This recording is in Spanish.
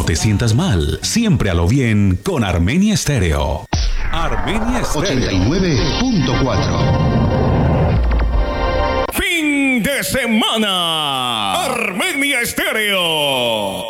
No te sientas mal, siempre a lo bien con Armenia Estéreo. Armenia Estéreo 89.4. Fin de semana. Armenia Estéreo.